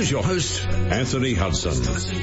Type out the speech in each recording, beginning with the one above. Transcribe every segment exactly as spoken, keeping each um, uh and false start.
Here's your host, Anthony Hudson.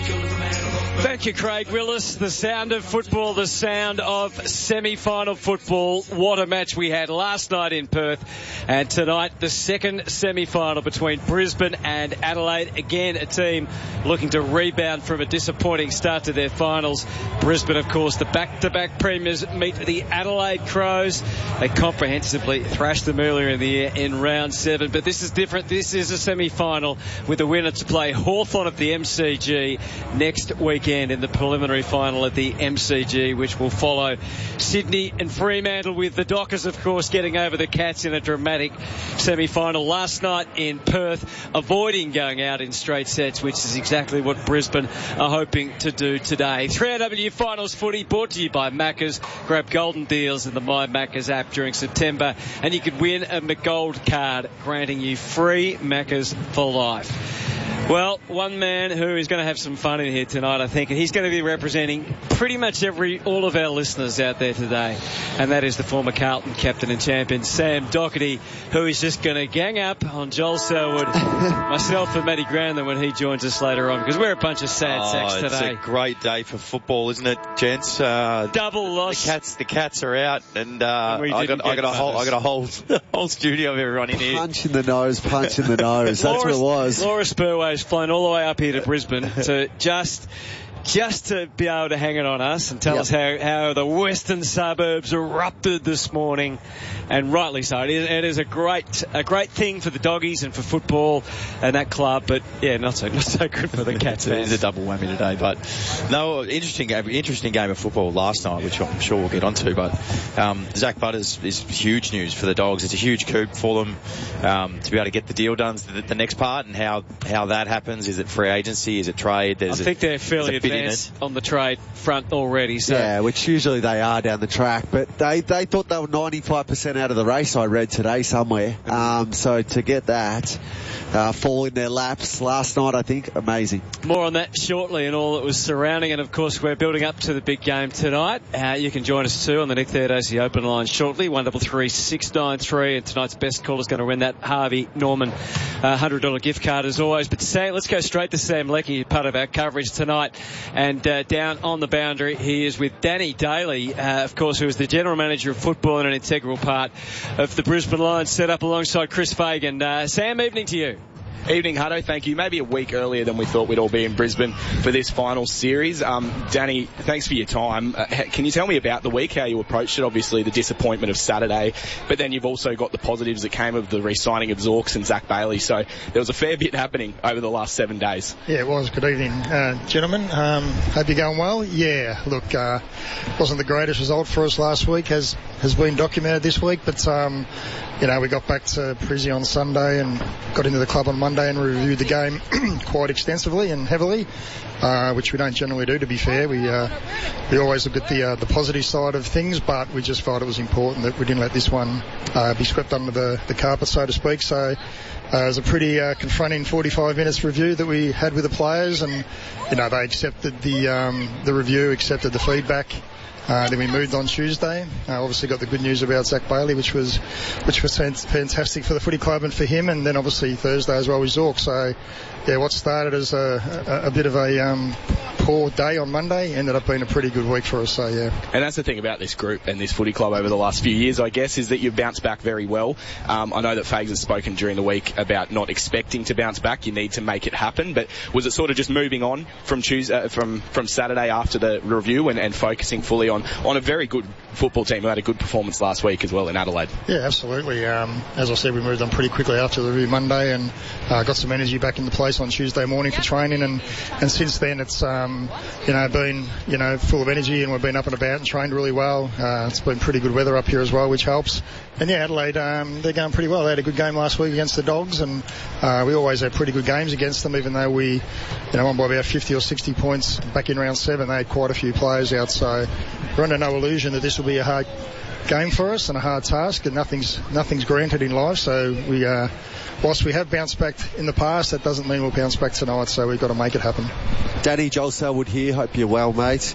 Thank you, Craig Willis. The sound of football, the sound of semi-final football. What a match we had last night in Perth. And tonight, the second semi-final between Brisbane and Adelaide. Again, a team looking to rebound from a disappointing start to their finals. Brisbane, of course, the back-to-back premiers meet the Adelaide Crows. They comprehensively thrashed them earlier in the year in round seven. But this is different. This is a semi-final with the winner to play Hawthorn at the M C G next weekend in the preliminary final at the M C G, which will follow Sydney and Fremantle, with the Dockers, of course, getting over the Cats in a dramatic semi-final last night in Perth, avoiding going out in straight sets, which is exactly what Brisbane are hoping to do today. three R W Finals footy brought to you by Maccas. Grab golden deals in the My Maccas app during September, and you could win a McGold card, granting you free Maccas for life. Well, one man who is going to have some fun in here tonight, I think, and he's going to be representing pretty much every, all of our listeners out there today, and that is the former Carlton captain and champion, Sam Docherty, who is just going to gang up on Joel Selwood, myself and Matty Grantham when he joins us later on, because we're a bunch of sad oh, sacks today. It's a great day for football, isn't it, gents? Uh, Double loss. The cats, the cats are out, and, uh, and I got, I got a whole, I got a whole, whole studio of everyone in here. Punch in the nose, punch in the nose. That's Laura, what it was. Laura Spurway's flown all the way up here to Brisbane to just just to be able to hang it on us and tell yep. us how, how the western suburbs erupted this morning, and rightly so. It is, it is a great a great thing for the doggies and for football and that club, but yeah, not so not so good for the Cats. It's a double whammy today, but no, interesting game, interesting game of football last night, which I'm sure we'll get onto. But um, Zach Butters is huge news for the Dogs. It's a huge coup for them um, to be able to get the deal done. The, the next part and how how that happens, is it free agency? Is it trade? There's I think a, they're fairly advanced on the trade front already. So. Yeah, which usually they are down the track, but they, they thought they were ninety-five percent out of the race, I read today somewhere. Um, so to get that, uh, fall in their laps last night, I think, amazing. More on that shortly and all that was surrounding, and of course we're building up to the big game tonight. Uh, you can join us too on the Nick Theodosy open line shortly, one double three six nine three, and tonight's best caller is going to win that Harvey Norman uh, one hundred dollars gift card as always. But Sam, let's go straight to Sam Leckie, part of our coverage tonight. And uh, down on the boundary, he is with Danny Daly, uh, of course, who is the general manager of football and an integral part of the Brisbane Lions, set up alongside Chris Fagan. Uh, Sam, evening to you. Evening, Hutto. Thank you. Maybe a week earlier than we thought we'd all be in Brisbane for this final series. Um, Danny, thanks for your time. Uh, can you tell me about the week, how you approached it? Obviously, the disappointment of Saturday, but then you've also got the positives that came of the re-signing of Zorks and Zach Bailey. So there was a fair bit happening over the last seven days. Yeah, it was. Good evening, uh, gentlemen. Um, hope you're going well. Yeah, look, uh, wasn't the greatest result for us last week, has has been documented this week, but um, you know, we got back to Prizzy on Sunday and got into the club on Monday and reviewed the game quite extensively and heavily, uh, which we don't generally do, to be fair. We uh, we always look at the uh, the positive side of things, but we just felt it was important that we didn't let this one uh, be swept under the, the carpet, so to speak. So uh, it was a pretty uh, confronting forty-five minutes review that we had with the players, and you know, they accepted the um, the review, accepted the feedback. Uh, then we moved on Tuesday. Uh, obviously got the good news about Zach Bailey, which was which was fantastic for the footy club and for him. And then obviously Thursday as well with Zork. So yeah, what started as a, a, a bit of a um, poor day on Monday ended up being a pretty good week for us. So yeah. And that's the thing about this group and this footy club over the last few years, I guess, is that you've bounced back very well. Um, I know that Fags has spoken during the week about not expecting to bounce back. You need to make it happen. But was it sort of just moving on from Tuesday, uh, from from Saturday after the review and, and focusing fully on on a very good football team who had a good performance last week as well in Adelaide? Yeah, absolutely. Um, as I said, we moved on pretty quickly after the review Monday and uh, got some energy back into place on Tuesday morning for training, and, and since then it's um, you know been you know full of energy, and we've been up and about and trained really well. Uh, it's been pretty good weather up here as well, which helps. And yeah, Adelaide, um, they're going pretty well. They had a good game last week against the Dogs, and uh, we always have pretty good games against them, even though we, you know, won by about fifty or sixty points back in round seven. They had quite a few players out, so we're under no illusion that this will be a hard game for us and a hard task, and nothing's nothing's granted in life. So we, uh, whilst we have bounced back in the past, that doesn't mean we'll bounce back tonight. So we've got to make it happen. Danny, Joel Selwood here. Hope you're well, mate.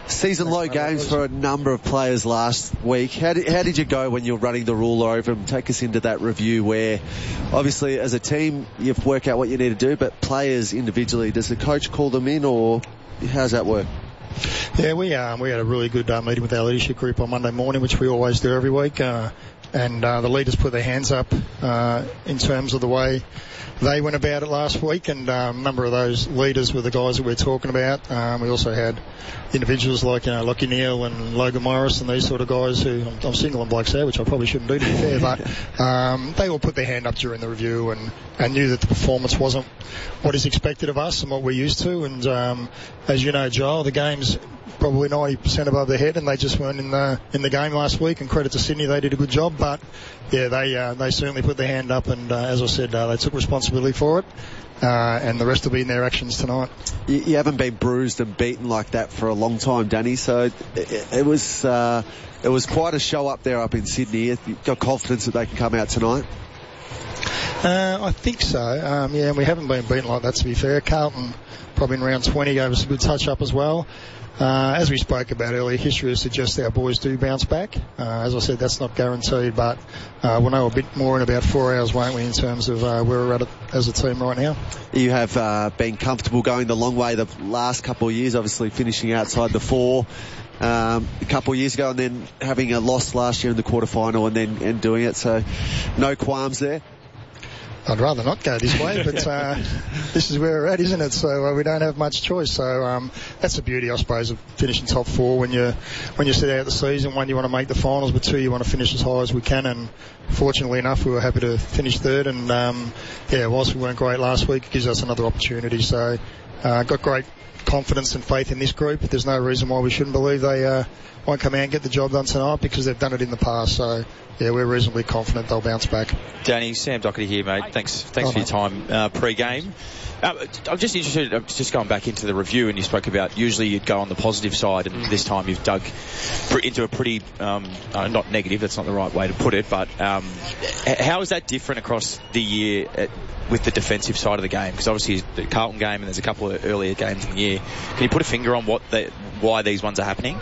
Season low games for a number of players last week. How did, how did you go when you're running the ruler over them? Take us into that review where obviously as a team you work out what you need to do, but players individually, does the coach call them in or how's that work? Yeah, we um, we had a really good uh, meeting with our leadership group on Monday morning, which we always do every week. Uh, and uh, the leaders put their hands up uh, in terms of the way they went about it last week, and um, a number of those leaders were the guys that we're talking about. Um, we also had individuals like, you know, Lockie Neal and Logan Morris and these sort of guys who, I'm, I'm singling blokes there, which I probably shouldn't do to be fair, but um, they all put their hand up during the review and, and knew that the performance wasn't what is expected of us and what we're used to. And um, as you know, Joel, the game's probably ninety percent above their head, and they just weren't in the in the game last week. And credit to Sydney, they did a good job. But yeah, they uh, they certainly put their hand up, and uh, as I said, uh, they took responsibility for it. Uh, and the rest will be in their actions tonight. You, you haven't been bruised and beaten like that for a long time, Danny. So it, it was uh, it was quite a show up there up in Sydney. You've got confidence that they can come out tonight? Uh, I think so. Um, yeah, and we haven't been beaten like that, to be fair. Carlton, probably in round twenty, gave us a good touch up as well. Uh, as we spoke about earlier, history has suggested our boys do bounce back. Uh, as I said, that's not guaranteed, but uh, we'll know a bit more in about four hours, won't we, in terms of uh, where we're at as a team right now. You have uh, been comfortable going the long way the last couple of years, obviously finishing outside the four um, a couple of years ago, and then having a loss last year in the quarterfinal and then and doing it. So no qualms there. I'd rather not go this way, but uh, this is where we're at, isn't it? So uh, we don't have much choice. So um, that's the beauty, I suppose, of finishing top four. When you when you set out the season, one, you want to make the finals, but two, you want to finish as high as we can. And fortunately enough, we were happy to finish third. And um, yeah, whilst we weren't great last week, it gives us another opportunity. So uh, got great confidence and faith in this group. There's no reason why we shouldn't believe they uh, won't come out and get the job done tonight, because they've done it in the past. So yeah, we're reasonably confident they'll bounce back. Danny, Sam Doherty here, mate. Thanks, thanks oh, for your time uh, pre-game. Uh, I'm just interested, I'm just going back into the review, and you spoke about usually you'd go on the positive side, and this time you've dug into a pretty, um, uh, not negative, that's not the right way to put it, but um, how is that different across the year at, with the defensive side of the game? Because obviously the Carlton game and there's a couple of earlier games in the year. Can you put a finger on what the, why these ones are happening?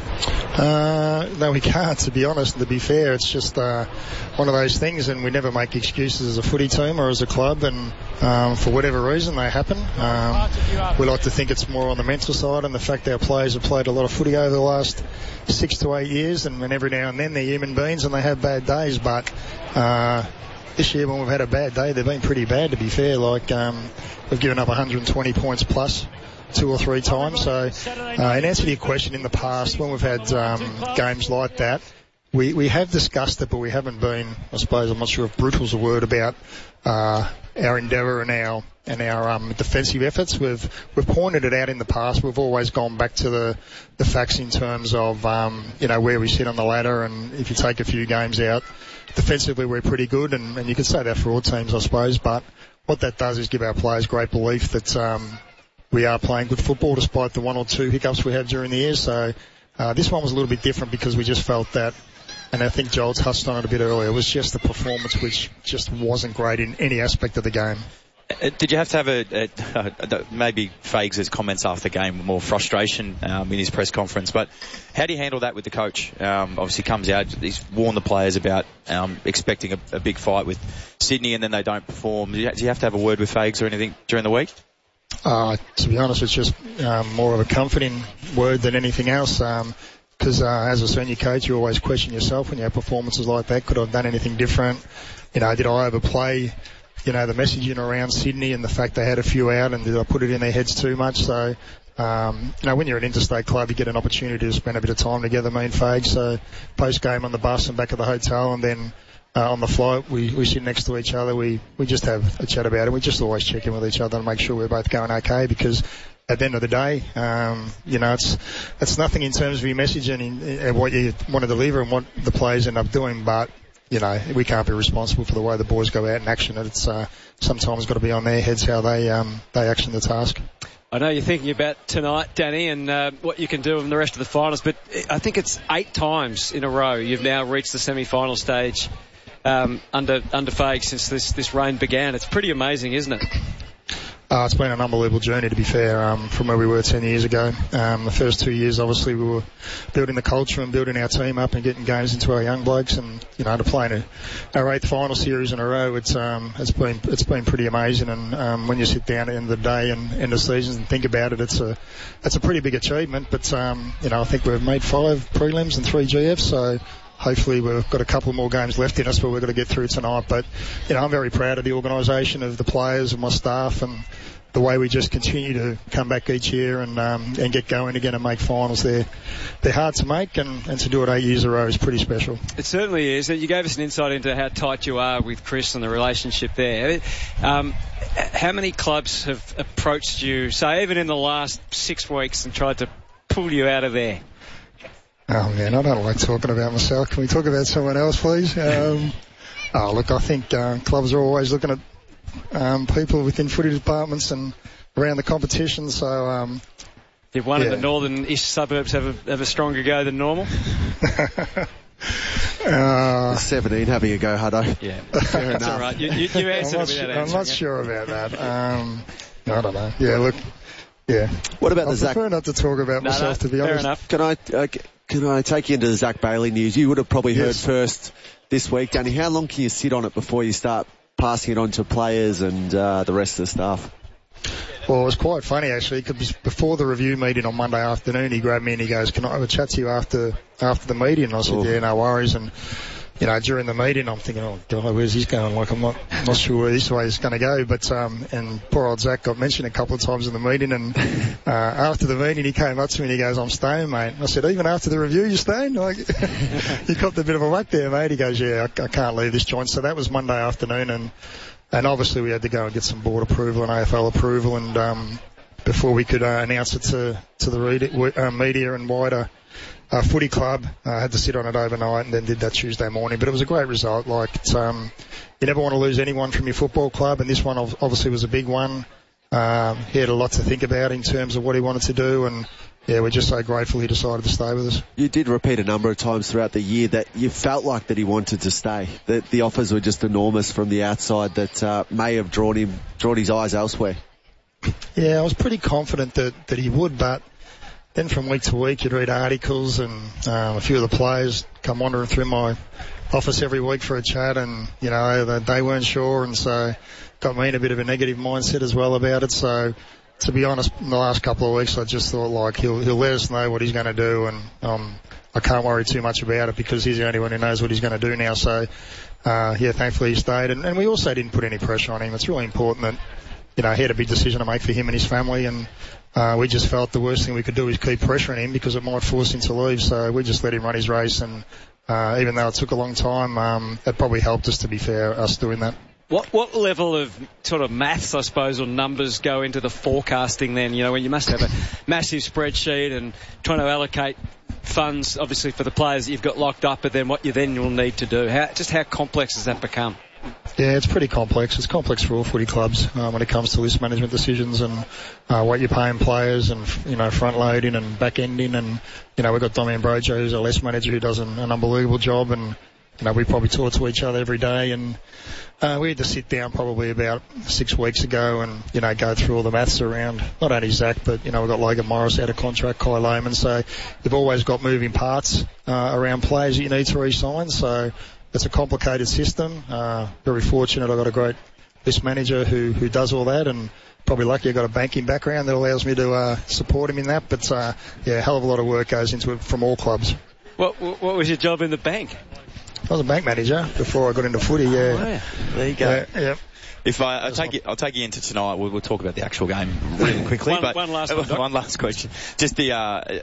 Uh, no, we can't, to be honest, and to be fair. It's just uh, one of those things, and we never make excuses as a footy team or as a club, and um, for whatever reason they happen. Um, we like to think it's more on the mental side, and the fact our players have played a lot of footy over the last six to eight years, and, and every now and then they're human beings and they have bad days, but uh, this year when we've had a bad day, they've been pretty bad, to be fair. Like um, we've given up one hundred twenty points plus two or three times. So uh, in answer to your question, in the past when we've had um, games like that, we, we have discussed it, but we haven't been, I suppose, I'm not sure if brutal's a word, about uh, our endeavour and our and our um, defensive efforts. We've we've pointed it out in the past. We've always gone back to the, the facts in terms of um, you know where we sit on the ladder, and if you take a few games out, defensively we're pretty good, and, and you could say that for all teams, I suppose. But what that does is give our players great belief that um, we are playing good football despite the one or two hiccups we had during the year. So uh, this one was a little bit different because we just felt that, and I think Joel touched on it a bit earlier, it was just the performance which just wasn't great in any aspect of the game. Uh, did you have to have a, a, a maybe Fages' comments after the game, more frustration um, in his press conference, but how do you handle that with the coach? Um, obviously comes out, he's warned the players about um, expecting a, a big fight with Sydney and then they don't perform. Do you, do you have to have a word with Fages or anything during the week? Uh, to be honest, it's just um, more of a comforting word than anything else. Because um, uh, as a senior coach, you always question yourself when you have performances like that. Could I have done anything different? You know, did I overplay, you know, the messaging around Sydney and the fact they had a few out, and did I put it in their heads too much? So, um, you know, when you're an interstate club, you get an opportunity to spend a bit of time together, me and Fages. So post-game on the bus and back at the hotel, and then Uh, on the flight, we, we sit next to each other. We, we just have a chat about it. We just always check in with each other and make sure we're both going okay, because at the end of the day, um, you know, it's it's nothing in terms of your message and, in, and what you want to deliver and what the players end up doing, but, you know, we can't be responsible for the way the boys go out and action it. It's uh, sometimes got to be on their heads how they um, they action the task. I know you're thinking about tonight, Danny, and uh, what you can do in the rest of the finals, but I think it's eight times in a row you've now reached the semi-final stage Um, under under Fages since this, this reign began. It's pretty amazing, isn't it? Uh, it's been an unbelievable journey, to be fair, um, from where we were ten years ago. Um, the first two years, obviously, we were building the culture and building our team up and getting games into our young blokes, and you know, to play in a, our eighth final series in a row, it's um, it's been it's been pretty amazing. And um, when you sit down at the end of the day and end of seasons and think about it, it's a it's a pretty big achievement. But um, you know, I think we've made five prelims and three G Fs, so. Hopefully we've got a couple more games left in us, but we've got to get through tonight. But, you know, I'm very proud of the organisation, of the players and my staff, and the way we just continue to come back each year and um, and get going again and make finals. They're, they're hard to make, and, and to do it eight years in a row is pretty special. It certainly is. You gave us an insight into how tight you are with Chris and the relationship there. Um, how many clubs have approached you, say, even in the last six weeks and tried to pull you out of there? Oh man, I don't like talking about myself. Can we talk about someone else, please? Um, oh, look, I think uh, clubs are always looking at um, people within footy departments and around the competition. So, um, did one yeah. of the northern-ish suburbs have a, have a stronger go than normal? uh, seventeen having a go, Huddo. Yeah, fair enough. That's all right. You, you, you answered I'm not, without I'm not sure about that. Um, I don't know. Yeah, look. Yeah. What about I the Zach? I prefer not to talk about no, myself, no, to be fair honest. Enough. Can I? Uh, Can I take you into the Zach Bailey news? You would have probably heard Yes. first this week, Danny. How long can you sit on it before you start passing it on to players and uh, the rest of the staff? Well, it was quite funny actually, because before the review meeting on Monday afternoon, he grabbed me and he goes, "Can I have a chat to you after after the meeting?" And I said, Ooh. "Yeah, no worries." And you know, during the meeting, I'm thinking, "Oh God, where's this going?" Like, I'm not not sure where this way is going to go. But um, and poor old Zach got mentioned a couple of times in the meeting. And uh, after the meeting, he came up to me and he goes, "I'm staying, mate." I said, "Even after the review, you're staying?" Like, you copped a bit of a whack there, mate. He goes, "Yeah, I, I can't leave this joint." So that was Monday afternoon, and and obviously we had to go and get some board approval and A F L approval, and um, before we could uh, announce it to to the read- uh, media and wider. Uh, footy club, I uh, had to sit on it overnight and then did that Tuesday morning, but it was a great result. Like, it's, um, you never want to lose anyone from your football club, and this one obviously was a big one. Um, he had a lot to think about in terms of what he wanted to do, and yeah, we're just so grateful he decided to stay with us. You did repeat a number of times throughout the year that you felt like that he wanted to stay, that the offers were just enormous from the outside that uh, may have drawn him, drawn his eyes elsewhere. Yeah, I was pretty confident that, that he would, but then from week to week you'd read articles, and um, a few of the players come wandering through my office every week for a chat, and you know, they, they weren't sure, and so got me in a bit of a negative mindset as well about it. So to be honest, in the last couple of weeks I just thought, like, he'll he'll let us know what he's going to do, and um, I can't worry too much about it because he's the only one who knows what he's going to do now. So uh, yeah, thankfully he stayed, and, and we also didn't put any pressure on him. It's really important that, you know, he had a big decision to make for him and his family, and Uh, we just felt the worst thing we could do is keep pressuring him because it might force him to leave. So we just let him run his race, and uh, even though it took a long time, um, it probably helped us, to be fair, us doing that. What what level of sort of maths, I suppose, or numbers go into the forecasting then? You know, when you must have a massive spreadsheet and trying to allocate funds, obviously, for the players that you've got locked up, but then what you then will need to do. How, just how complex has that become? Yeah, it's pretty complex. It's complex for all footy clubs uh, when it comes to list management decisions and uh, what you're paying players, and, you know, front loading and back ending. And, you know, we've got Dom Ambrogio, who's a list manager, who does an, an unbelievable job. And, you know, we probably talk to each other every day. And uh, we had to sit down probably about six weeks ago and, you know, go through all the maths around not only Zach, but, you know, we've got Logan Morris out of contract, Kai Lehman. So you've always got moving parts uh, around players that you need to re-sign. So it's a complicated system. Uh, very fortunate. I've got a great list manager who, who does all that, and probably lucky I've got a banking background that allows me to uh, support him in that. But, uh, yeah, a hell of a lot of work goes into it from all clubs. What what was your job in the bank? I was a bank manager before I got into footy, yeah. Oh, yeah. There you go. Yeah, yeah. If I, I'll take you, I'll take you into tonight. We'll, we'll talk about the actual game really quickly. one, but one last one, one last question. Just the, uh,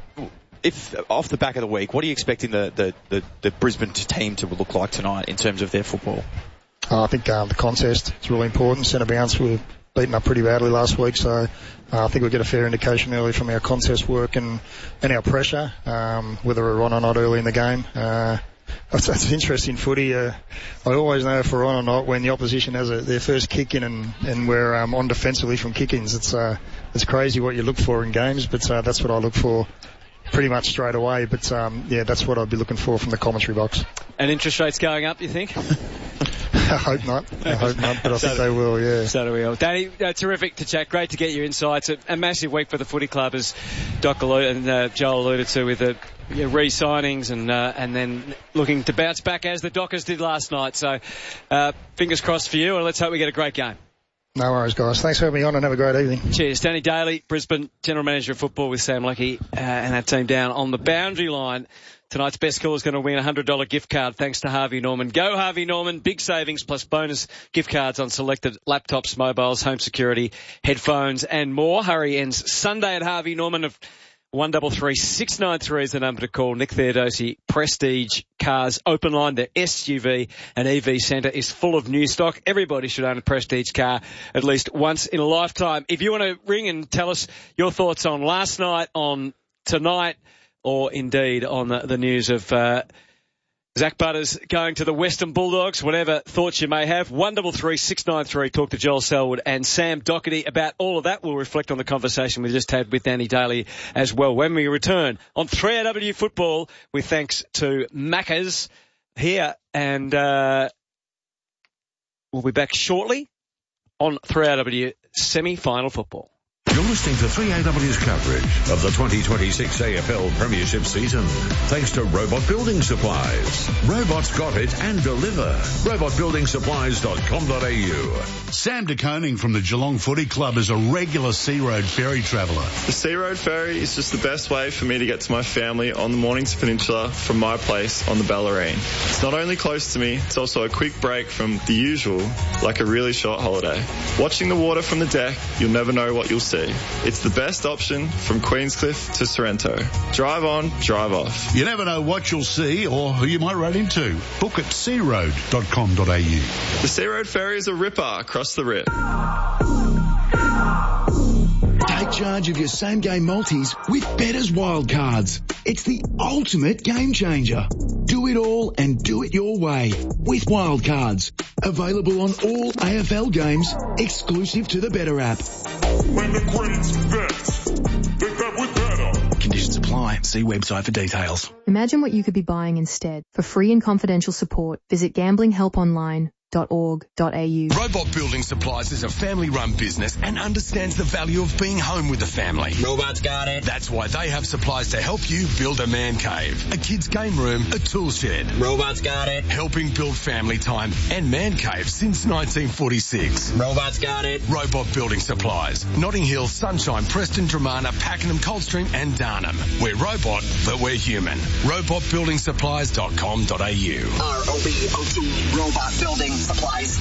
if off the back of the week, what are you expecting the, the, the, the Brisbane team to look like tonight in terms of their football? Uh, I think uh, the contest is really important. Centre bounce were beaten up pretty badly last week, so uh, I think we'll get a fair indication early from our contest work and, and our pressure, um, whether we're on or not early in the game. Uh, That's, that's interesting footy. Uh, I always know if we're on or not when the opposition has a, their first kick in, and, and we're um, on defensively from kick-ins. It's uh, it's crazy what you look for in games, but uh, that's what I look for pretty much straight away. But um, yeah, that's what I'd be looking for from the commentary box. And interest rates going up, you think? I hope not. I hope not, but I think they will, yeah. So do we all. Danny, uh, terrific to chat. Great to get your insights. A, a massive week for the footy club, as Doc alluded, and uh, Joel alluded to, with the you know, re-signings and uh, and then looking to bounce back as the Dockers did last night. So uh, fingers crossed for you, and let's hope we get a great game. No worries, guys. Thanks for having me on, and have a great evening. Cheers. Danny Daly, Brisbane General Manager of Football with Sam Leckie, uh, and that team down on the boundary line. Tonight's best caller is going to win a one hundred dollars gift card thanks to Harvey Norman. Go Harvey Norman. Big savings plus bonus gift cards on selected laptops, mobiles, home security, headphones and more. Hurry ends Sunday at Harvey Norman. Of one three three, six nine three is the number to call. Nick Theodosi, Prestige Cars Open Line. The S U V and E V centre is full of new stock. Everybody should own a Prestige car at least once in a lifetime. If you want to ring and tell us your thoughts on last night, on tonight, or indeed on the, the news of uh, Zach Butters going to the Western Bulldogs, whatever thoughts you may have, one three three, six nine three, talk to Joel Selwood and Sam Doherty about all of that. We'll reflect on the conversation we just had with Danny Daly as well when we return on three A W Football, with thanks to Macca's here, and uh, we'll be back shortly on three A W semi-final football. You're listening to three A W's coverage of the twenty twenty-six A F L Premiership season, thanks to Robot Building Supplies. Robots got it and deliver. robot building supplies dot com dot a u. Sam de Koning from the Geelong Footy Club is a regular Sea Road ferry traveller. The Sea Road ferry is just the best way for me to get to my family on the Mornington Peninsula from my place on the Bellarine. It's not only close to me, it's also a quick break from the usual, like a really short holiday. Watching the water from the deck, you'll never know what you'll see. It's the best option from Queenscliff to Sorrento. Drive on, drive off. You never know what you'll see or who you might run into. Book at sea road dot com dot a u. The Sea Road ferry is a ripper across the rip. Take charge of your same-game multis with Better's Wildcards. It's the ultimate game changer. Do it all and do it your way with Wildcards. Available on all A F L games, exclusive to the Better app. When the greats bet, they bet with Better. Conditions apply. See website for details. Imagine what you could be buying instead. For free and confidential support, visit gambling help online dot org dot a u. Robot Building Supplies is a family-run business and understands the value of being home with the family. Robots got it. That's why they have supplies to help you build a man cave, a kid's game room, a tool shed. Robots got it. Helping build family time and man caves since nineteen forty-six. Robots got it. Robot Building Supplies. Notting Hill, Sunshine, Preston, Dramana, Pakenham, Coldstream and Darnham. We're robot, but we're human. robot building supplies dot com dot a u. R O B O T, Robot Building Supplies.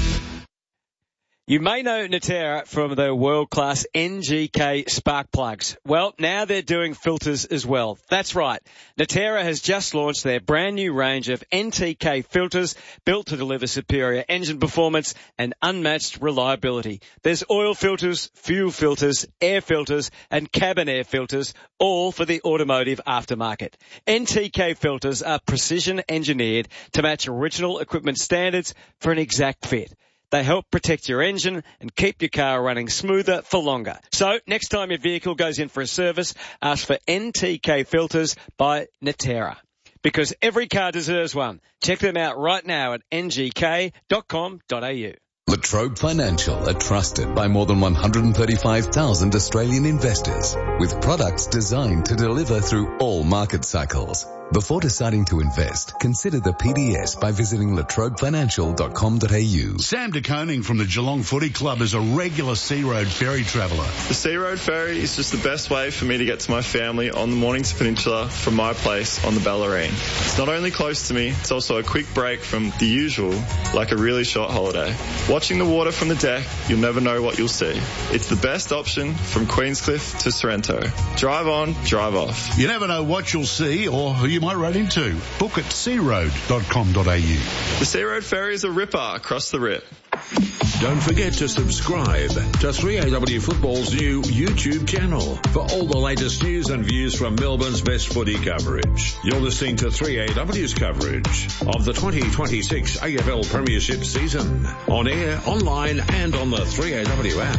You may know Natera from the world-class N G K spark plugs. Well, now they're doing filters as well. That's right. Natera has just launched their brand new range of N T K filters built to deliver superior engine performance and unmatched reliability. There's oil filters, fuel filters, air filters and cabin air filters, all for the automotive aftermarket. N T K filters are precision engineered to match original equipment standards for an exact fit. They help protect your engine and keep your car running smoother for longer. So next time your vehicle goes in for a service, ask for N T K filters by Natera. Because every car deserves one. Check them out right now at n g k dot com dot a u. La Trobe Financial are trusted by more than one hundred thirty-five thousand Australian investors with products designed to deliver through all market cycles. Before deciding to invest, consider the P D S by visiting la trobe financial dot com dot a u. Sam de Koning from the Geelong Footy Club is a regular Sea Road ferry traveller. The Sea Road ferry is just the best way for me to get to my family on the Mornington Peninsula from my place on the Bellarine. It's not only close to me, it's also a quick break from the usual, like a really short holiday. Watching the water from the deck, you'll never know what you'll see. It's the best option from Queenscliff to Sorrento. Drive on, drive off. You never know what you'll see or who you might run into. Book at sea road dot com dot a u. The Sea Road ferry is a ripper across the rip. Don't forget to subscribe to three A W Football's new YouTube channel for all the latest news and views from Melbourne's best footy coverage. You're listening to three A W's coverage of the twenty twenty-six A F L Premiership season. On air, online and on the three A W app.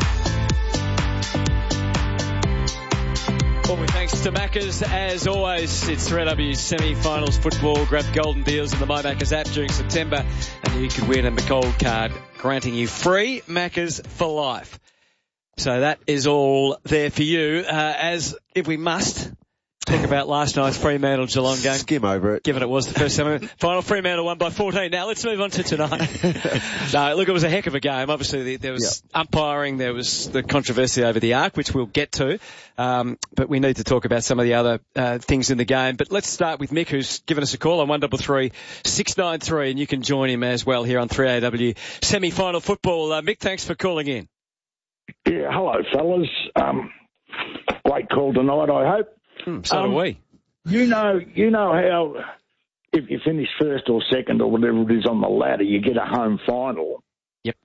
Well, with thanks to Macca's, as always, it's three A W's semi-finals football. Grab golden deals in the My Macca's app during September and you could win a McCold card granting you free Maccas for life. So that is all there for you. Uh, as if we must talk about last night's Fremantle Geelong game. Skim over it. Given it was the first semi final, Fremantle won by fourteen. Now let's move on to tonight. No, look, it was a heck of a game. Obviously there was yep. umpiring, there was the controversy over the arc, which we'll get to. Um, but we need to talk about some of the other uh, things in the game. But let's start with Mick, who's given us a call on one double three six nine three, and you can join him as well here on three A W semi-final football. Uh, Mick, thanks for calling in. Yeah, hello, fellas. Um, great call tonight, I hope. Mm, so um, do we. You know, you know how if you finish first or second or whatever it is on the ladder, you get a home final. Yep.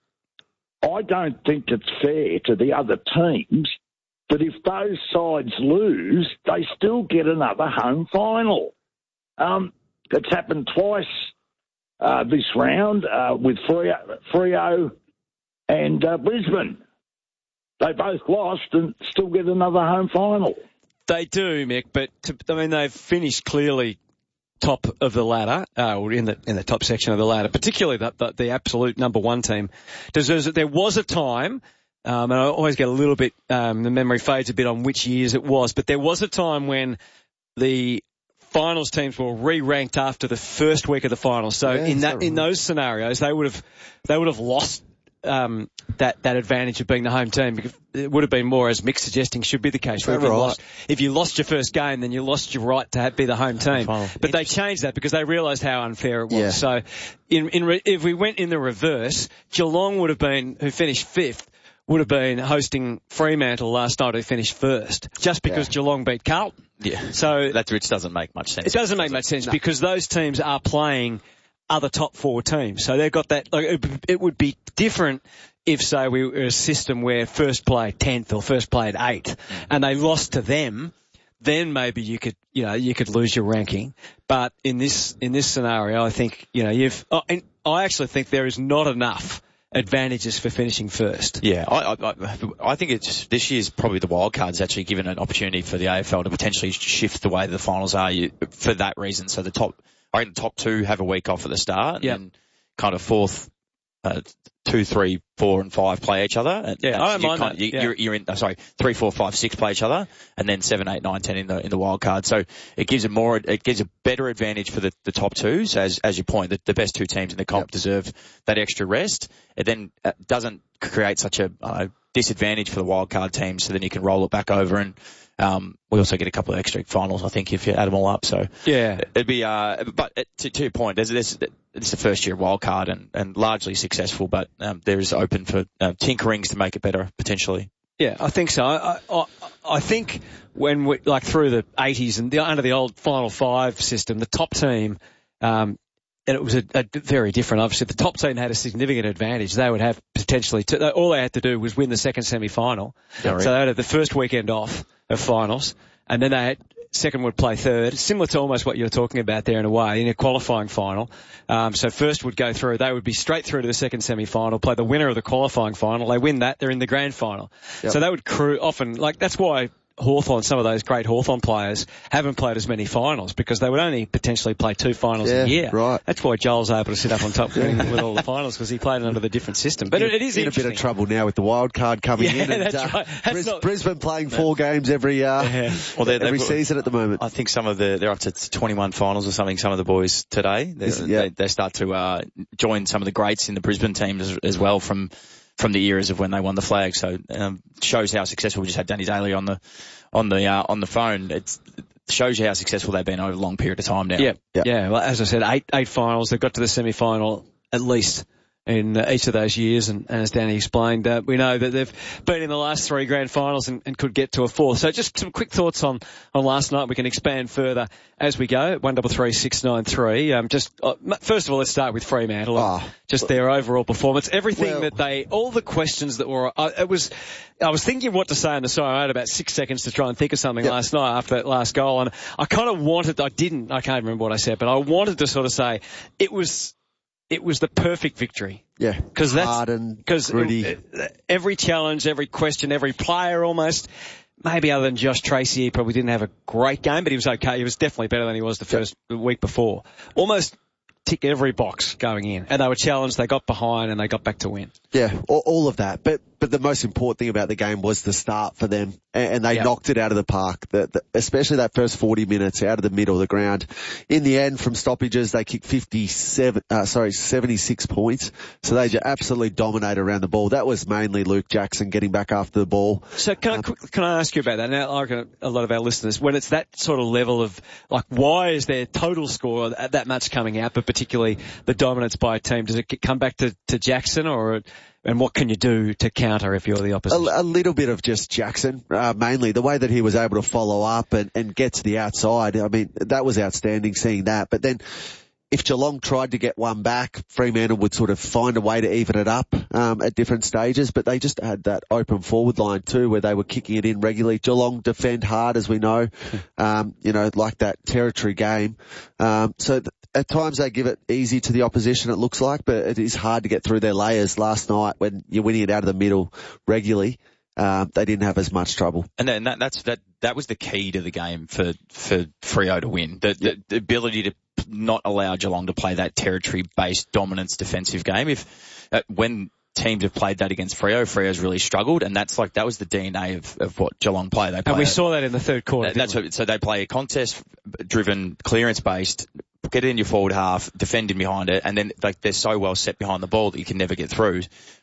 I don't think it's fair to the other teams that if those sides lose, they still get another home final. Um, it's happened twice uh, this round uh, with Freo, Freo and uh, Brisbane. They both lost and still get another home final. They do, Mick, but to, I mean they've finished clearly top of the ladder, uh, or in the in the top section of the ladder. Particularly the, the, the absolute number one team deserves it. There was a time, um, and I always get a little bit um, the memory fades a bit on which years it was, but there was a time when the finals teams were re-ranked after the first week of the finals. So yeah, in that right? in those scenarios, they would have they would have lost. Um, that, that advantage of being the home team, because it would have been more, as Mick's suggesting, should be the case. Where if, you lost, if you lost your first game, then you lost your right to have, be the home team. But they changed that because they realised how unfair it was. Yeah. So in, in re, if we went in the reverse, Geelong would have been, who finished fifth, would have been hosting Fremantle last night, who finished first, just because yeah. Geelong beat Carlton. Yeah. So that which doesn't make much sense. It doesn't make much sense no. because those teams are playing other top four teams. So they've got that, like, it, it would be different if, say, we were a system where first played tenth or first played eighth mm. and they lost to them, then maybe you could, you know, you could lose your ranking. But in this, in this scenario, I think, you know, you've, oh, and I actually think there is not enough advantages for finishing first. Yeah, I, I, I think it's, this year's probably the wild card's actually given an opportunity for the A F L to potentially shift the way the finals are you, for that reason. So the top, I think the top two have a week off at the start yep. and kind of fourth, uh, two, three, four, and five play each other. And yeah, I don't mind kind of, that. You, yeah. You're, you're in. Oh, sorry, three, four, five, six play each other, and then seven, eight, nine, ten in the in the wild card. So it gives a more, it gives a better advantage for the, the top two. So as as you point, the, the best two teams in the comp yep. deserve that extra rest. It then uh, doesn't create such a uh, disadvantage for the wild card teams. So then you can roll it back over and. Um, we also get a couple of extra finals, I think, if you add them all up. So yeah, it'd be. Uh, but to, to your point, there's, there's, it's the first year wild card and, and largely successful, but um, there is open for uh, tinkerings to make it better potentially. Yeah, I think so. I, I, I think when we like through the eighties and the, under the old Final Five system, the top team. Um, And it was a, a very different. Obviously, the top team had a significant advantage. They would have potentially, two, all they had to do was win the second semi-final. Sorry. So they would have the first weekend off of finals, and then they had, second would play third, similar to almost what you were talking about there in a way, in a qualifying final. Um, so first would go through, they would be straight through to the second semi-final, play the winner of the qualifying final. They win that, they're in the grand final. Yep. So they would crew often, like that's why Hawthorn, some of those great Hawthorn players haven't played as many finals because they would only potentially play two finals yeah, a year. Right. That's why Joel's able to sit up on top winning with all the finals because he played under the different system. But in, it, it is in a interesting. bit of trouble now with the wild card coming yeah, in. And, that's uh, right. That's Bris- not... Brisbane playing four games every uh, yeah. well, they're, every they've, season at the moment. I think some of the they're up to twenty-one finals or something. Some of the boys today they, yeah. they, they start to uh, join some of the greats in the Brisbane team as, as well from. from the eras of when they won the flag. So, um, shows how successful. We just had Danny Daly on the, on the, uh, on the phone. It's, shows you how successful they've been over a long period of time now. Yeah. Yeah. yeah. Well, as I said, eight, eight finals. They've got to the semi-final at least in uh, each of those years. And, and as Danny explained, uh, we know that they've been in the last three grand finals and, and could get to a fourth. So just some quick thoughts on, on last night. We can expand further as we go. one double three six nine three. Um, just, uh, first of all, let's start with Fremantle. Oh. Just their overall performance. Everything well, that they, all the questions that were, uh, it was, I was thinking of what to say on the side. I had about six seconds to try and think of something yep. last night after that last goal. And I kind of wanted, I didn't, I can't remember what I said, but I wanted to sort of say it was, it was the perfect victory. Yeah. Cause that's, hard and cause gritty. Every challenge, every question, every player almost, maybe other than Josh Tracy, he probably didn't have a great game, but he was okay. He was definitely better than he was the first yep. week before. Almost tick every box going in. And they were challenged, they got behind, and they got back to win. Yeah, all, all of that. But but the most important thing about the game was the start for them, and, and they yep. knocked it out of the park. The, the, especially that first forty minutes out of the middle of the ground. In the end, from stoppages, they kicked fifty-seven, uh, sorry, seventy-six points. So they just absolutely dominated around the ball. That was mainly Luke Jackson getting back after the ball. So can I, can I ask you about that? Now, like a lot of our listeners, when it's that sort of level of, like, why is their total score at that much coming out, but particularly the dominance by a team? Does it come back to, to Jackson, or, and what can you do to counter if you're the opposition? A, a little bit of just Jackson, uh, mainly. The way that he was able to follow up and, and get to the outside, I mean, that was outstanding seeing that. But then, if Geelong tried to get one back, Fremantle would sort of find a way to even it up um, at different stages, but they just had that open forward line too where they were kicking it in regularly. Geelong defend hard, as we know, um, you know, like that territory game. Um, so th- at times they give it easy to the opposition, it looks like, but it is hard to get through their layers. Last night when you're winning it out of the middle regularly, Um, they didn't have as much trouble. And then that, that's, that, that was the key to the game for, for Freo to win. The, the, the ability to not allow Geelong to play that territory-based dominance defensive game. If, uh, when teams have played that against Freo, Freo's really struggled, and that's like, that was the D N A of, of what Geelong play. They play and we a, saw that in the third quarter. That's what, so they play a contest-driven, clearance-based, get it in your forward half, defend in behind it, and then like they're so well set behind the ball that you can never get through.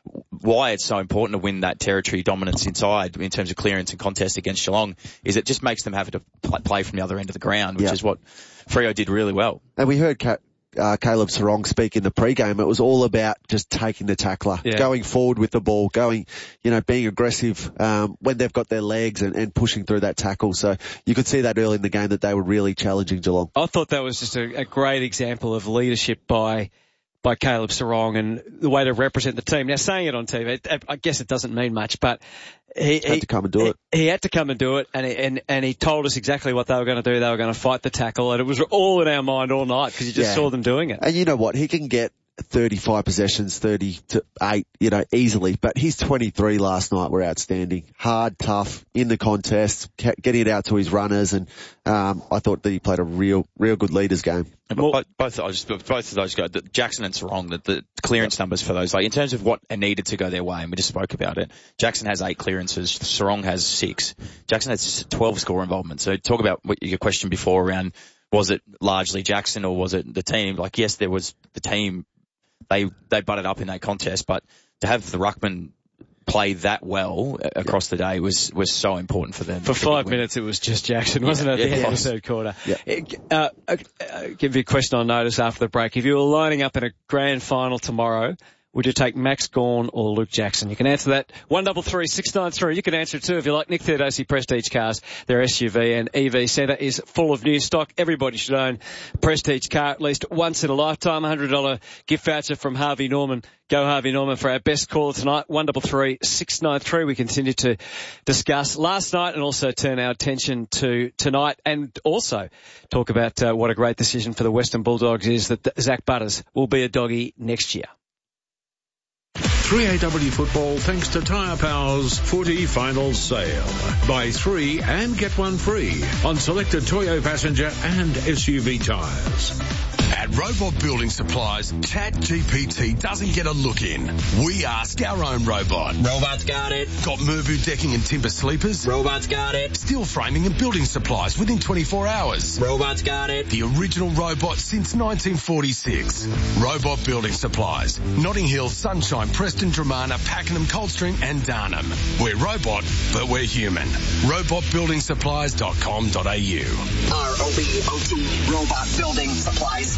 Why it's so important to win that territory dominance inside in terms of clearance and contest against Geelong is it just makes them have to play from the other end of the ground, which yeah. is what Freo did really well. And we heard Ca- uh, Caleb Sarong speak in the pre-game. It was all about just taking the tackler, yeah. going forward with the ball, going, you know, being aggressive um, when they've got their legs and, and pushing through that tackle. So you could see that early in the game that they were really challenging Geelong. I thought that was just a, a great example of leadership by by Caleb Sarong and the way to represent the team. Now, saying it on T V, I guess it doesn't mean much, but he had he, to come and do it. He, he had to come and do it, and he, and and he told us exactly what they were going to do. They were going to fight the tackle, and it was all in our mind all night because you just Yeah. saw them doing it. And you know what? He can get thirty-five possessions, thirty to eight, you know, easily. But his twenty-three last night were outstanding. Hard, tough, in the contest, getting it out to his runners, and um, I thought that he played a real, real good leaders game. But both, both, I just, both of those guys, Jackson and Sarong, the, the clearance numbers for those, like in terms of what needed to go their way, and we just spoke about it. Jackson has eight clearances, Sarong has six. Jackson has twelve score involvement. So talk about what your question before around, was it largely Jackson or was it the team? Like, yes, there was the team. They they butted up in that contest, but to have the ruckman play that well across the day was was so important for them. For five minutes, it was just Jackson, wasn't yeah, it, at the yeah, end of the third quarter? Yeah. Uh, uh, uh, give you a question on notice after the break. If you were lining up in a grand final tomorrow, would you take Max Gawn or Luke Jackson? You can answer that. one double three six nine three. You can answer it too if you like. Nick Theodosy Prestige Cars. Their S U V and E V centre is full of new stock. Everybody should own a Prestige car at least once in a lifetime. one hundred dollars gift voucher from Harvey Norman. Go Harvey Norman for our best caller tonight. one double three six nine three. We continue to discuss last night and also turn our attention to tonight, and also talk about uh, what a great decision for the Western Bulldogs is that Zach Butters will be a doggy next year. three A W Football thanks to Tyre Power's footy final sale. Buy three and get one free on selected Toyo passenger and S U V tyres. At Robot Building Supplies, ChatGPT doesn't get a look in. We ask our own robot. Robot's got it. Got Merbu decking and timber sleepers? Robot's got it. Steel framing and building supplies within twenty-four hours? Robot's got it. The original robot since nineteen forty-six. Robot Building Supplies. Notting Hill, Sunshine, Preston, Dramana, Pakenham, Coldstream and Darnham. We're robot, but we're human. robot building supplies dot com dot a u. R O B O T, Robot Building Supplies.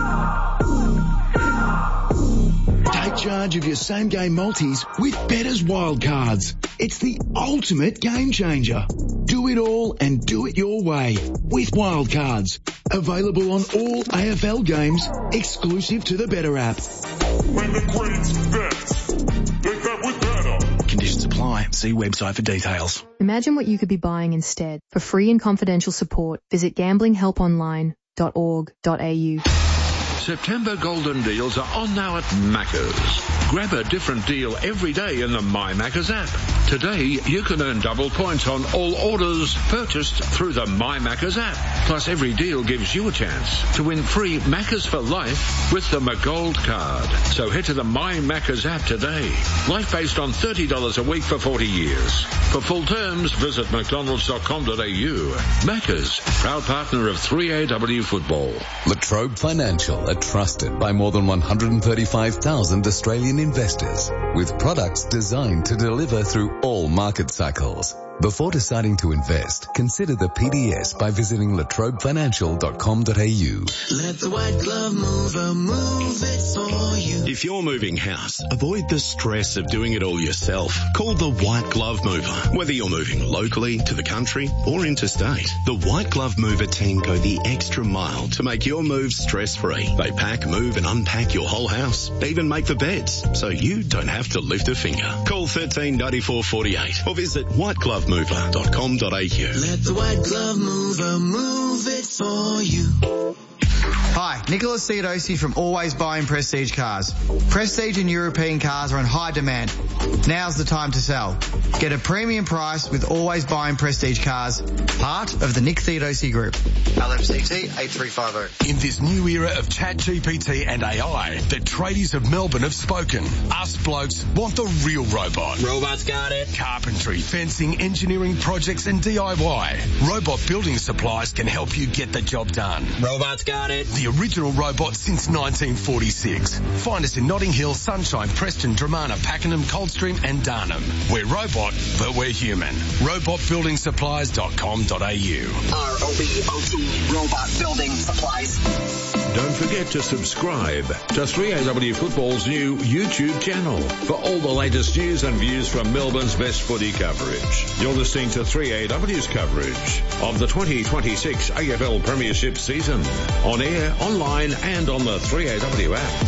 Take charge of your same-game multis with Better's Wildcards. It's the ultimate game changer. Do it all and do it your way with Wildcards. Available on all A F L games, exclusive to the Better app. When the greats bet, they bet with Better. Conditions apply. See website for details. Imagine what you could be buying instead. For free and confidential support, visit gambling help online dot org dot a u. September golden deals are on now at Macca's. Grab a different deal every day in the My Macca's app. Today, you can earn double points on all orders purchased through the My Macca's app. Plus, every deal gives you a chance to win free Macca's for life with the McGold card. So head to the My Macca's app today. Life based on thirty dollars a week for forty years. For full terms, visit mcdonalds dot com dot a u. Macca's, proud partner of three A W football. Latrobe Financial are trusted by more than one hundred thirty-five thousand Australian investors with products designed to deliver through all market cycles. Before deciding to invest, consider the P D S by visiting latrobe financial dot com dot a u. Let the white glove mover move it for you. If you're moving house, avoid the stress of doing it all yourself. Call the White Glove Mover. Whether you're moving locally, to the country, or interstate, the White Glove Mover team go the extra mile to make your move stress-free. They pack, move and unpack your whole house, even make the beds, so you don't have to lift a finger. Call thirteen ninety-four forty-eight or visit white glove mover dot com dot a u. Let the White Glove Mover move it for you. Hi, Nicholas Theodosi from Always Buying Prestige Cars. Prestige and European cars are in high demand. Now's the time to sell. Get a premium price with Always Buying Prestige Cars, part of the Nick Theodosi Group. L M C T eight three five zero. In this new era of Chat G P T and A I, the tradies of Melbourne have spoken. Us blokes want the real robot. Robots got it. Carpentry, fencing, engineering projects and D I Y. Robot Building Supplies can help you get the job done. Robots got it. The original robot since nineteen forty-six. Find us in Notting Hill, Sunshine, Preston, Dramana, Pakenham, Coldstream and Darnham. We're robot, but we're human. robot building supplies dot com dot a u. R O B O T, Robot Building Supplies. Don't forget to subscribe to three A W Football's new YouTube channel for all the latest news and views from Melbourne's best footy coverage. You're listening to three A W's coverage of the twenty twenty-six A F L Premiership season on air, online and on the three A W app.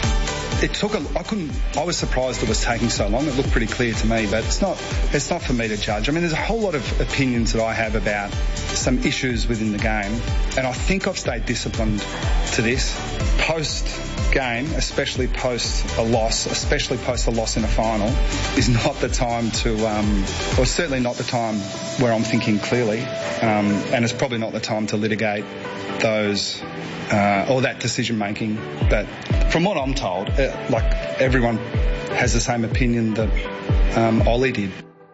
It took a, I couldn't, I was surprised it was taking so long. It looked pretty clear to me, but it's not, it's not for me to judge. I mean, there's a whole lot of opinions that I have about some issues within the game, and I think I've stayed disciplined to this. Post game, especially post a loss, especially post a loss in a final, is not the time to, um, or certainly not the time where I'm thinking clearly, um, and it's probably not the time to litigate those, uh, or that decision making. But from what I'm told, uh, like everyone has the same opinion that um, Ollie did.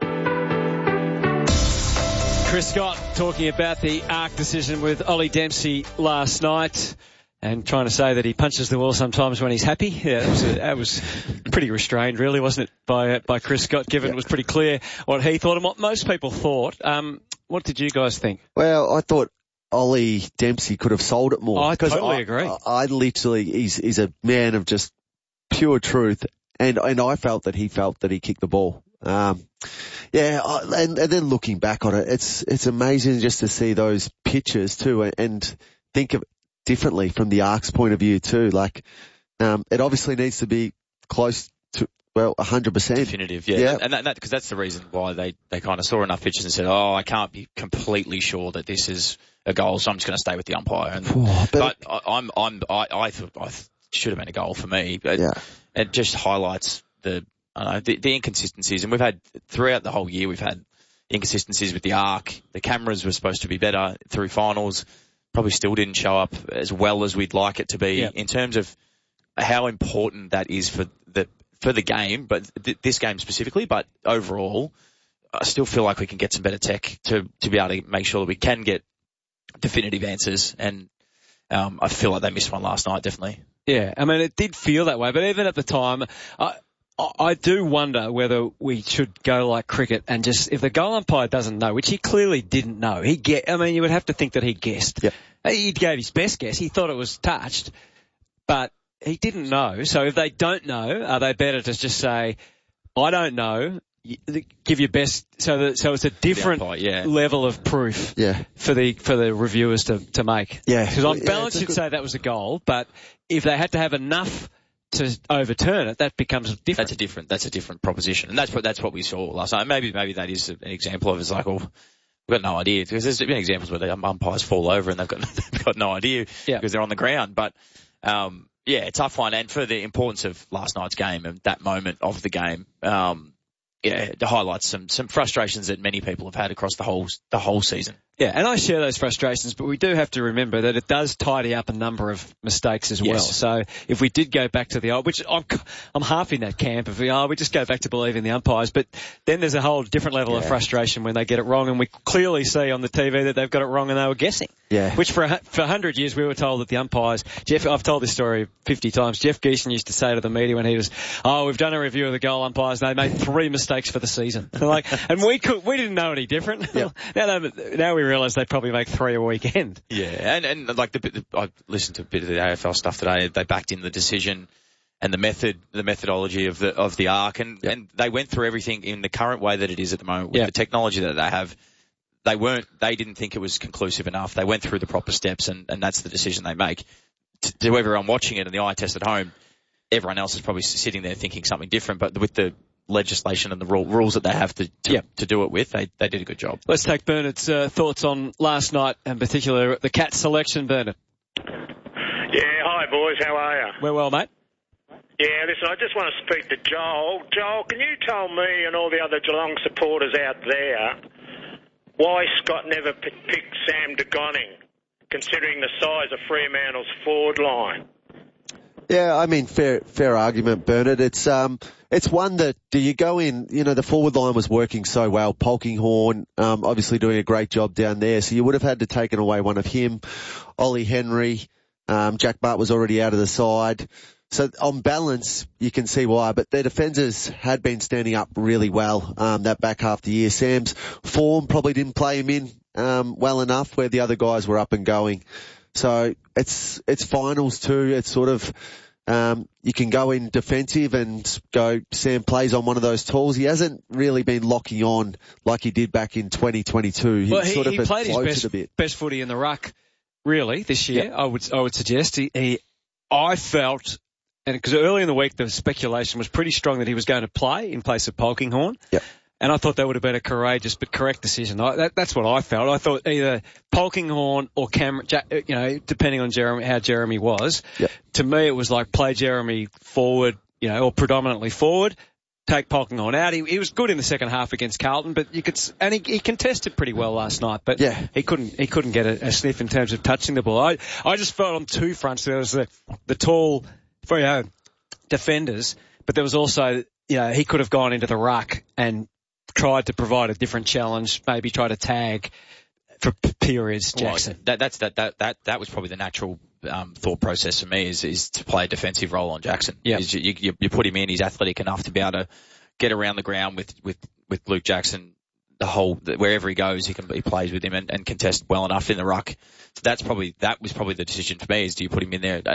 Chris Scott talking about the arc decision with Ollie Dempsey last night and trying to say that he punches the wall sometimes when he's happy. Yeah, that was, a, that was pretty restrained, really, wasn't it, by uh, by Chris Scott, given yep. It was pretty clear what he thought and what most people thought. Um, what did you guys think? Well, I thought Ollie Dempsey could have sold it more. I totally I, agree. I, I literally, he's, he's a man of just pure truth, and, and I felt that he felt that he kicked the ball. Um, yeah, I, and, and then looking back on it, it's, it's amazing just to see those pictures too, and, and think of it differently from the Arc's point of view too. Like, um, it obviously needs to be close to, well, one hundred percent. Definitive, yeah. yeah. And that, that, cause that's the reason why they, they kind of saw enough pictures and said, oh, I can't be completely sure that this is a goal, so I'm just going to stay with the umpire. And, oh, but but I, I'm, I'm, I, I thought, I should have been a goal for me, but yeah. It just highlights the, I don't know, the, the inconsistencies. And we've had, throughout the whole year, we've had inconsistencies with the Arc. The cameras were supposed to be better through finals. Probably still didn't show up as well as we'd like it to be yeah. in terms of how important that is for the, for the game, but th- this game specifically, but overall, I still feel like we can get some better tech to, to be able to make sure that we can get definitive answers. And, um, I feel like they missed one last night, definitely. Yeah. I mean, it did feel that way, but even at the time, I, I do wonder whether we should go like cricket and just, if the goal umpire doesn't know, which he clearly didn't know, he get, I mean, you would have to think that he guessed. Yep. He gave his best guess. He thought it was touched, but he didn't know. So if they don't know, are they better to just say, I don't know, give your best, so that, so it's a different umpire, yeah. level of proof yeah. for the, for the reviewers to, to make. Yeah. Because on yeah, balance you'd good... say that was a goal, but if they had to have enough to overturn it, that becomes different. That's a different, that's a different proposition. And that's what, that's what we saw last night. Maybe, maybe that is an example of it's like, well, we've got no idea. Because there's been examples where the umpires fall over and they've got, they've got no idea yeah. because they're on the ground. But, um, yeah, tough one. And for the importance of last night's game and that moment of the game, um, yeah, it highlights some, some frustrations that many people have had across the whole, the whole season. Yeah, and I share those frustrations, but we do have to remember that it does tidy up a number of mistakes as well. Yes. So if we did go back to the old, which I'm, I'm half in that camp of, oh, we just go back to believing the umpires, but then there's a whole different level yeah. of frustration when they get it wrong, and we clearly see on the T V that they've got it wrong and they were guessing. Yeah. Which for a, for a hundred years we were told that the umpires, Jeff, I've told this story fifty times, Jeff Geeson used to say to the media when he was, oh, we've done a review of the goal umpires and they made three mistakes for the season. like, and we could, we didn't know any different. Yep. now, now we realise they probably make three a weekend. Yeah, and, and like the, the I listened to a bit of the A F L stuff today. They backed in the decision and the method, the methodology of the of the arc, and, yep. and they went through everything in the current way that it is at the moment with yep. the technology that they have. They weren't, they didn't think it was conclusive enough. They went through the proper steps, and, and that's the decision they make. To, to everyone watching it and the eye test at home, everyone else is probably sitting there thinking something different, but with the legislation and the rule, rules that they have to to, yep. to do it with, they they did a good job. Let's take Bernard's uh, thoughts on last night, in particular the Cat selection, Bernard. Yeah, hi boys, how are you? We're well, mate. Yeah, listen, I just want to speak to Joel. Joel, can you tell me and all the other Geelong supporters out there why Scott never p- picked Sam De Gonning, considering the size of Fremantle's forward line? Yeah, I mean, fair fair argument, Bernard. It's um, it's one that, do you go in, you know, the forward line was working so well. Polkinghorne, um, obviously doing a great job down there, so you would have had to taken away one of him. Ollie Henry, um, Jack Bart was already out of the side. So on balance, you can see why, but their defenders had been standing up really well, um, that back half of the year. Sam's form probably didn't play him in, um, well enough where the other guys were up and going. So it's, it's finals too. It's sort of, um, you can go in defensive and go, Sam plays on one of those tools. He hasn't really been locking on like he did back in twenty twenty-two. He well, he, sort of he played his best, a bit. best footy in the ruck, really, this year, Yep. I would, I would suggest. He, he I felt, and because early in the week the speculation was pretty strong that he was going to play in place of Polkinghorne. Yep. And I thought that would have been a courageous but correct decision. I, that, that's what I felt. I thought either Polkinghorne or Cameron, you know, depending on Jeremy, how Jeremy was. Yep. To me, it was like play Jeremy forward, you know, or predominantly forward. Take Polkinghorne out. He, he was good in the second half against Carlton, but you could, and he, he contested pretty well last night. But yeah. he couldn't, he couldn't get a, a sniff in terms of touching the ball. I, I just felt on two fronts. There was the, the tall, you know, defenders, but there was also, you know, he could have gone into the ruck and tried to provide a different challenge, maybe try to tag for p- periods, Jackson. Well, that, that's, that, that, that, that was probably the natural, um, thought process for me is, is to play a defensive role on Jackson. Yeah. You, you, you put him in, he's athletic enough to be able to get around the ground with, with, with Luke Jackson. The whole, wherever he goes, he can, he plays with him and, and contest well enough in the ruck. So that's probably, that was probably the decision for me is do you put him in there?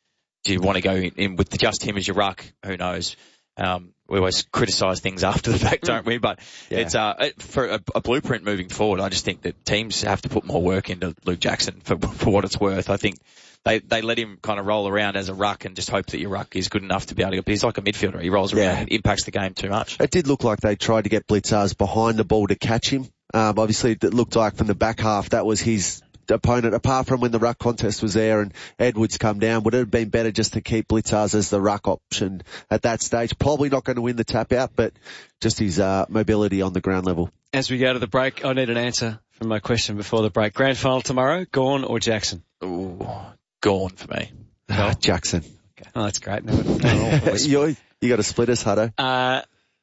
Do you want to go in with just him as your ruck? Who knows? Um, we always criticise things after the fact, don't we? But yeah. it's uh, for a, a blueprint moving forward. I just think that teams have to put more work into Luke Jackson for for what it's worth. I think they they let him kind of roll around as a ruck and just hope that your ruck is good enough to be able to. But he's like a midfielder. He rolls around yeah. and impacts the game too much. It did look like they tried to get Blitzars behind the ball to catch him. Um, obviously, it looked like from the back half that was his opponent, apart from when the ruck contest was there and Edwards come down. Would it have been better just to keep Blitzars as the ruck option at that stage? Probably not going to win the tap out, but just his uh, mobility on the ground level. As we go to the break, I need an answer from my question before the break. Grand final tomorrow, Gawn or Jackson? Ooh, Gawn for me. No, Jackson. Okay. Oh, that's great. No, no, you you got to split us, Hutto. Uh,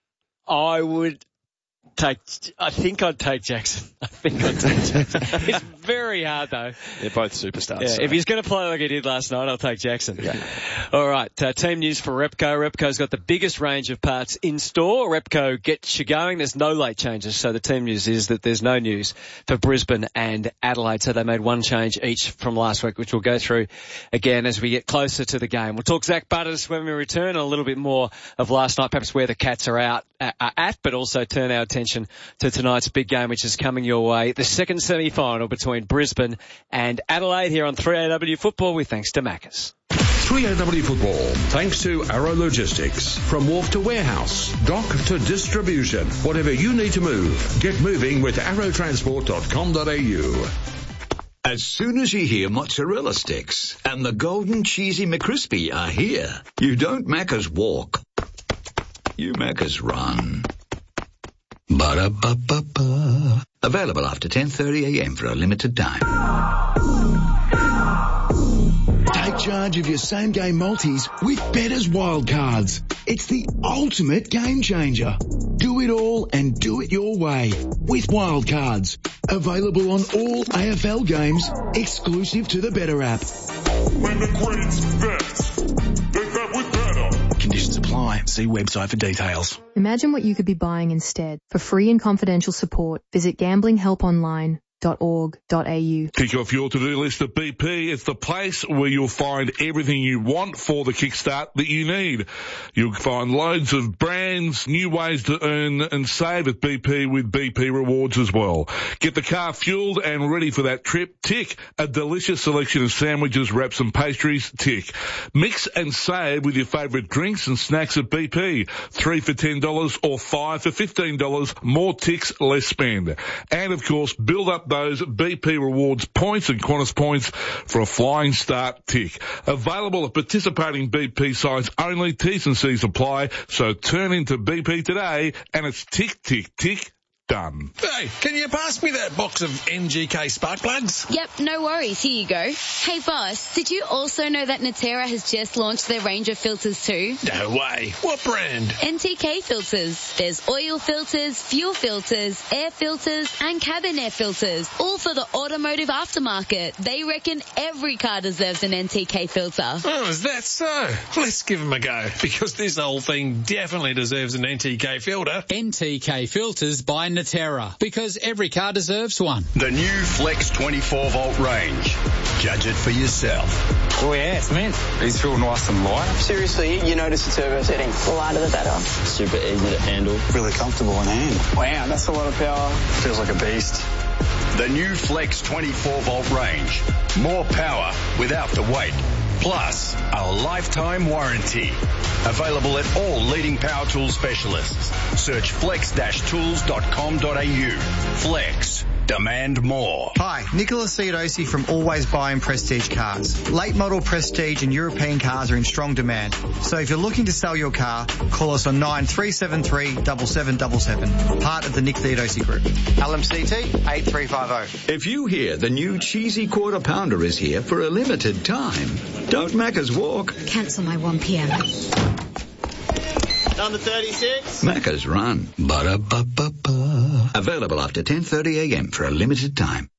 I would take, I think I'd take Jackson. I think I'd take Jackson. It's very hard though. They're both superstars. Yeah, so. If he's going to play like he did last night, I'll take Jackson. Yeah. All right. Uh, team news for Repco. Repco's got the biggest range of parts in store. Repco gets you going. There's no late changes. So the team news is that there's no news for Brisbane and Adelaide. So they made one change each from last week, which we'll go through again as we get closer to the game. We'll talk Zach Butters when we return and a little bit more of last night, perhaps where the Cats are out uh, are at, but also turn our attention to tonight's big game, which is coming your way. The second semi-final between Brisbane and Adelaide here on three A W Football with thanks to Macca's. three A W Football, thanks to Arrow Logistics. From wharf to warehouse, dock to distribution, whatever you need to move, get moving with arrow transport dot com dot a u. As soon as you hear mozzarella sticks and the golden cheesy McCrispy are here, you don't Macca's walk. You Macca's run. Ba-da-ba-ba-ba. Available after ten thirty a m for a limited time. Take charge of your same-game multis with Better's Wildcards. It's the ultimate game changer. Do it all and do it your way with Wildcards. Available on all A F L games, exclusive to the Better app. When the greats bet, they bet with Better. Conditions apply. See website for details. Imagine what you could be buying instead. For free and confidential support, visit gambling help online dot org dot a u. Kick off your to-do list at B P. It's the place where you'll find everything you want for the kickstart that you need. You'll find loads of brands, new ways to earn and save at B P with B P Rewards as well. Get the car fueled and ready for that trip. Tick. A delicious selection of sandwiches, wraps and pastries. Tick. Mix and save with your favourite drinks and snacks at B P. Three for ten dollars or five for fifteen dollars. More ticks, less spend. And of course, build up those B P Rewards points and Qantas points for a flying start. Tick. Available at participating B P sites only. T's and C's apply. So turn into B P today and it's tick, tick, tick. Done. Hey, can you pass me that box of N G K spark plugs? Yep, no worries. Here you go. Hey, boss, did you also know that Natera has just launched their range of filters too? No way. What brand? N T K filters. There's oil filters, fuel filters, air filters, and cabin air filters, all for the automotive aftermarket. They reckon every car deserves an N T K filter. Oh, is that so? Let's give them a go, because this whole thing definitely deserves an N T K filter. N T K filters by Natera, because every car deserves one. The new Flex twenty-four volt range. Judge it for yourself. Oh yeah, it's mint. These feel nice and light. Seriously, you notice the turbo setting. The lighter the better. Super easy to handle. Really comfortable in hand. Wow, that's a lot of power. Feels like a beast. The new Flex twenty-four volt range. More power without the weight. Plus, a lifetime warranty. Available at all leading power tool specialists. Search flex dash tools dot com dot a u. Flex. Demand more. Hi, Nicholas Theodosi from Always Buying Prestige Cars. Late model Prestige and European cars are in strong demand. So if you're looking to sell your car, call us on nine three seven three, seven seven seven seven. Part of the Nick Theodosi Group. L M C T eight three five zero. If you hear the new cheesy quarter pounder is here for a limited time, don't Macca's walk. Cancel my one p m. Number thirty-six. Macca's run. Ba-da-ba-ba-ba. Available after ten thirty a m for a limited time.